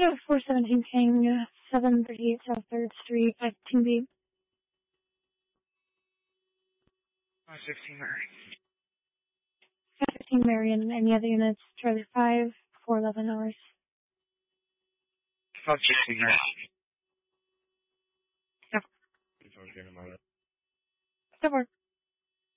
Yeah, 417 King, 738 South 3rd Street, 515B. 516 Mary. 515 Marion, any other units? Charlie 5, 411 hours. 516 Mary. Yep. Good work.